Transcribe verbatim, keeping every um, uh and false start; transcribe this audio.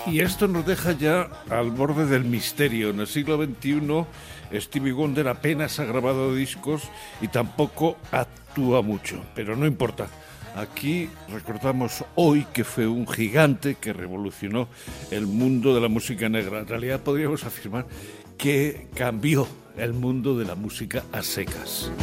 Y esto nos deja ya al borde del misterio. En el siglo veintiuno, Stevie Wonder apenas ha grabado discos y tampoco actúa mucho, pero no importa. Aquí recordamos hoy que fue un gigante que revolucionó el mundo de la música negra. En realidad podríamos afirmar que cambió el mundo de la música a secas.